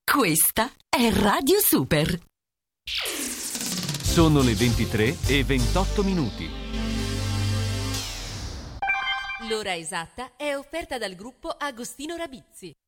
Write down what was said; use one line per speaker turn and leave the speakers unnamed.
Questa è Radio Super.
Sono le 23:28.
L'ora esatta è offerta dal gruppo Agostino Rabizzi.